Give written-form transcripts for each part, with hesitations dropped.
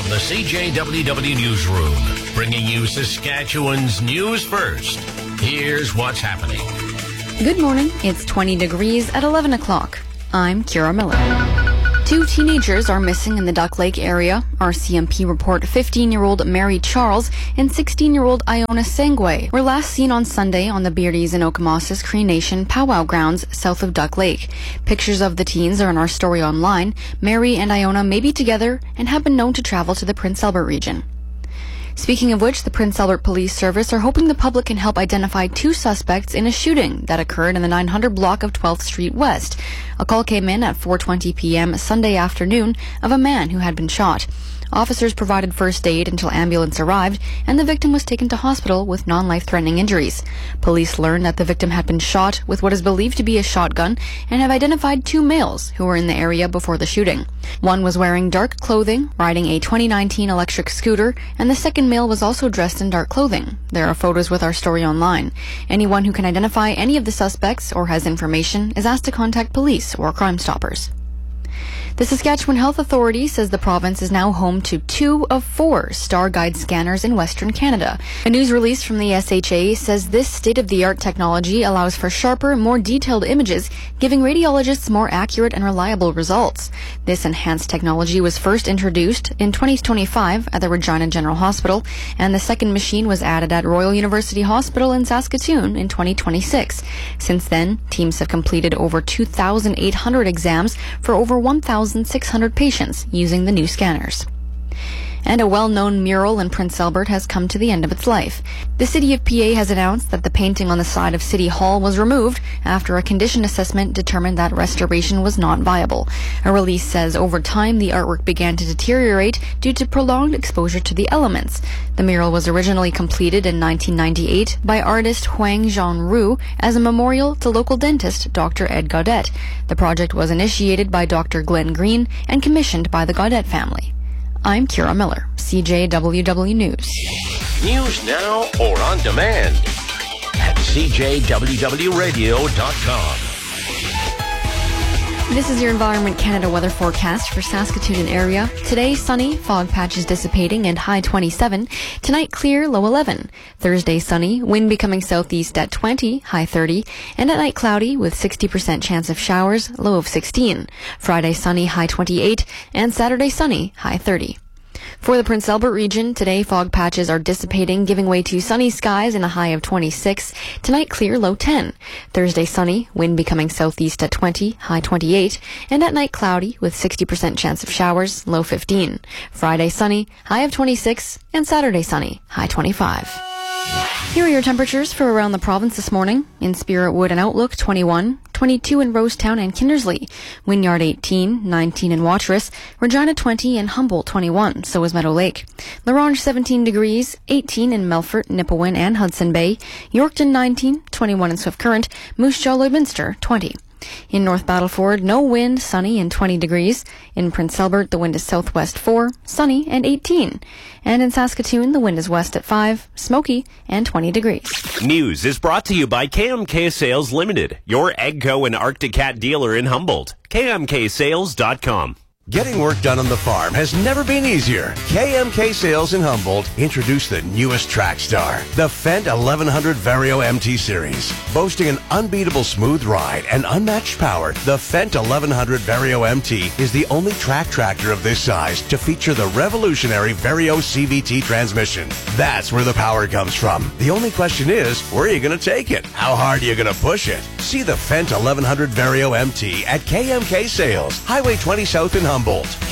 From the CJWW Newsroom, bringing you Saskatchewan's news first. Here's what's happening. Good morning. It's 20 degrees at 11 o'clock. I'm Kira Miller. 2 teenagers are missing in the Duck Lake area. RCMP report 15-year-old Mary Charles and 16-year-old Iona Sangwe were last seen on Sunday on the Beardies and Okamasas Cree Nation powwow grounds south of Duck Lake. Pictures of the teens are in our story online. Mary and Iona may be together and have been known to travel to the Prince Albert region. Speaking of which, the Prince Albert Police Service are hoping the public can help identify 2 suspects in a shooting that occurred in the 900 block of 12th Street West. A call came in at 4:20 p.m. Sunday afternoon of a man who had been shot. Officers provided first aid until ambulance arrived, and the victim was taken to hospital with non-life-threatening injuries. Police learned that the victim had been shot with what is believed to be a shotgun and have identified 2 males who were in the area before the shooting. One was wearing dark clothing, riding a 2019 electric scooter, and the second male was also dressed in dark clothing. There are photos with our story online. Anyone who can identify any of the suspects or has information is asked to contact police or Crime Stoppers. The Saskatchewan Health Authority says the province is now home to 2 of 4 StarGuide scanners in Western Canada. A news release from the SHA says this state-of-the-art technology allows for sharper, more detailed images, giving radiologists more accurate and reliable results. This enhanced technology was first introduced in 2025 at the Regina General Hospital, and the second machine was added at Royal University Hospital in Saskatoon in 2026. Since then, teams have completed over 2,800 exams for over 1,600 patients using the new scanners. And a well-known mural in Prince Albert has come to the end of its life. The City of PA has announced that the painting on the side of City Hall was removed after a condition assessment determined that restoration was not viable. A release says over time the artwork began to deteriorate due to prolonged exposure to the elements. The mural was originally completed in 1998 by artist Huang Zhangru as a memorial to local dentist Dr. Ed Gaudet. The project was initiated by Dr. Glenn Green and commissioned by the Gaudet family. I'm Kira Miller, CJWW News. News now or on demand at CJWWRadio.com. This is your Environment Canada weather forecast for Saskatoon and area. Today, sunny, fog patches dissipating and high 27. Tonight, clear, low 11. Thursday, sunny, wind becoming southeast at 20, high 30. And at night, cloudy with 60% chance of showers, low of 16. Friday, sunny, high 28. And Saturday, sunny, high 30. For the Prince Albert region, today fog patches are dissipating, giving way to sunny skies and a high of 26. Tonight, clear, low 10. Thursday, sunny, wind becoming southeast at 20, high 28. And at night, cloudy with 60% chance of showers, low 15. Friday, sunny, high of 26. And Saturday, sunny, high 25. Here are your temperatures for around the province this morning. In Spiritwood and Outlook, 21, 22 in Rosetown and Kindersley, Wynyard 18, 19 in Watrous, Regina 20 and Humboldt 21, so is Meadow Lake. La Ronge 17 degrees, 18 in Melfort, Nipawin and Hudson Bay, Yorkton 19, 21 in Swift Current, Moose Jaw Lloydminster 20. In North Battleford, no wind, sunny and 20 degrees. In Prince Albert, the wind is southwest 4, sunny and 18. And in Saskatoon, the wind is west at 5, smoky and 20 degrees. News is brought to you by KMK Sales Limited, your AGCO and Arctic Cat dealer in Humboldt. KMKSales.com. Getting work done on the farm has never been easier. KMK Sales in Humboldt introduced the newest track star, the Fendt 1100 Vario MT Series. Boasting an unbeatable smooth ride and unmatched power, the Fendt 1100 Vario MT is the only track tractor of this size to feature the revolutionary Vario CVT transmission. That's where the power comes from. The only question is, where are you going to take it? How hard are you going to push it? See the Fendt 1100 Vario MT at KMK Sales, Highway 20 South in Humboldt.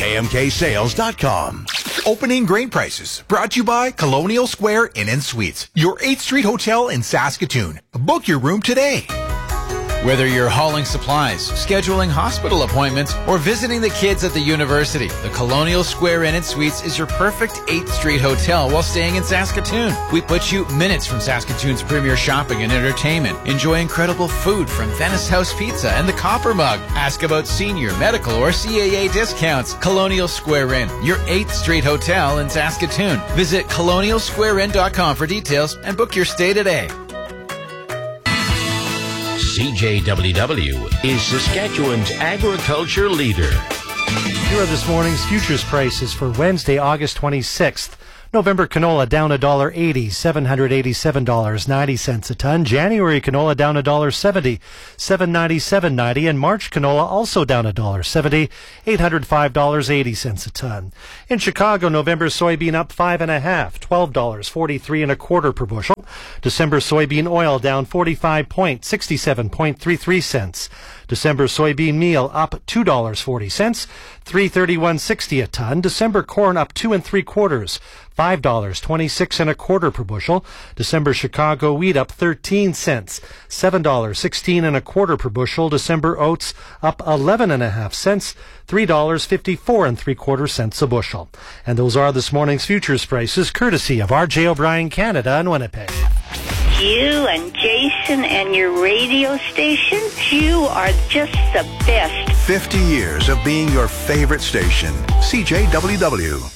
KMKSales.com. Opening grain prices brought to you by Colonial Square Inn & Suites, your 8th Street Hotel in Saskatoon. Book your room today. Whether you're hauling supplies, scheduling hospital appointments, or visiting the kids at the university, the Colonial Square Inn & Suites is your perfect 8th Street hotel while staying in Saskatoon. We put you minutes from Saskatoon's premier shopping and entertainment. Enjoy incredible food from Venice House Pizza and the Copper Mug. Ask about senior, medical, or CAA discounts. Colonial Square Inn, your 8th Street hotel in Saskatoon. Visit colonialsquareinn.com for details and book your stay today. CJWW is Saskatchewan's agriculture leader. Here are this morning's futures prices for Wednesday, August 26th. November canola down $1.80, $787.90 a ton. January canola down $1.70, $797.90. And March canola also down $1.70, $805.80 a ton. In Chicago, November soybean up 5.5, $12.43 per bushel. December soybean oil down 45 points, 67.33 cents. December soybean meal up $2.40, $331.60 a ton. December corn up 2 3/4, $5.26 per bushel. December Chicago wheat up 13 cents, $7.16 per bushel. December oats up 11.5 cents, $3.54 a bushel. And those are this morning's futures prices, courtesy of R.J. O'Brien Canada in Winnipeg. You and Jason and your radio station, you are just the best. 50 years of being your favorite station. CJWW.